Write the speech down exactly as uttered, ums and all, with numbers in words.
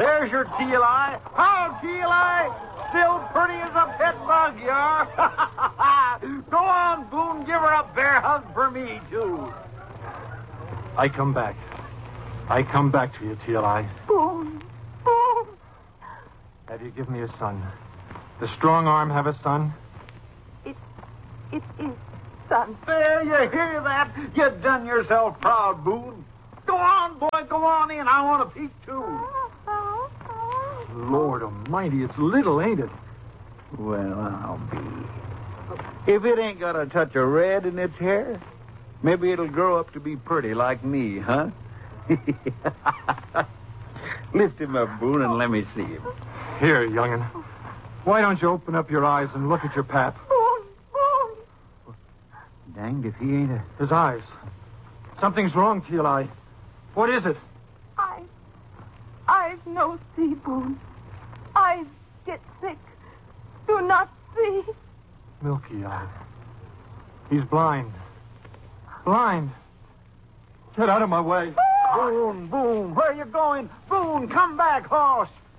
There's your teal eye. How, teal eye? Still pretty as a pet bug, you are. Go on, Boone. Give her a bear hug for me, too. I come back. I come back to you, Teal Eye. Boone. Boone. Have you given me a son? The strong arm have a son? It, it is son. There, you hear that? You done yourself proud, Boone. Go on, boy. Go on in. I want a peek, too. Lord almighty, it's little, ain't it? Well, I'll be. If it ain't got a touch of red in its hair, maybe it'll grow up to be pretty like me, huh? Lift him up, Boone, and let me see him. Here, young'un. Why don't you open up your eyes and look at your pap? Boone, Boone. Danged if he ain't a... His eyes. Something's wrong, Teal Eye. What is it? I, I've no see, Boone. I get sick. Do not see. Milky Eye. He's blind. Blind. Get out of my way. Boone, Boone, where you going? Boone, come back, horse.